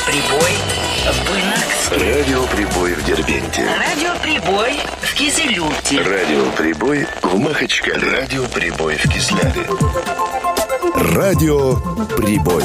Прибой в Буйнакске. Радио Прибой в Дербенте. Радио Прибой в Кизилюрте. Радио Прибой в Махачкале. Радио Прибой в Кизляре. Радио Прибой.